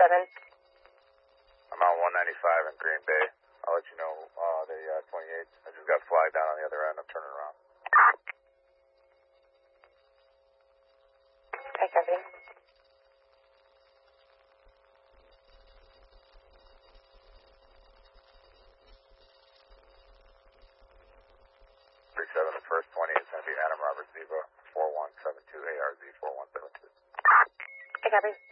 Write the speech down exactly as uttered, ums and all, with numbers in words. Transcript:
seven. I'm on one ninety-five in Green Bay. I'll let you know uh, the uh, twenty-eight. I just got flagged down on the other end. I'm turning around. Okay, copy. three seven, the first twenty is going to be Adam Robert Ziva, four one seven two A R Z four one seven two. Okay, copy.